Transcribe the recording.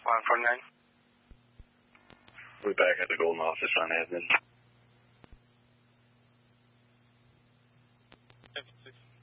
149. We're back at the Golden office on admin.